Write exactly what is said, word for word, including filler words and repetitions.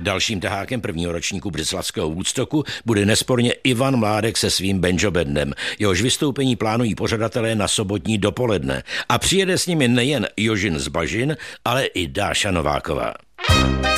Dalším tahákem prvního ročníku břeclavského Woodstocku bude nesporně Ivan Mládek se svým banjo bandem. Jehož vystoupení plánují pořadatelé na sobotní dopoledne. A přijede s nimi nejen Jožin z Bažin, ale i Dáša Nováková.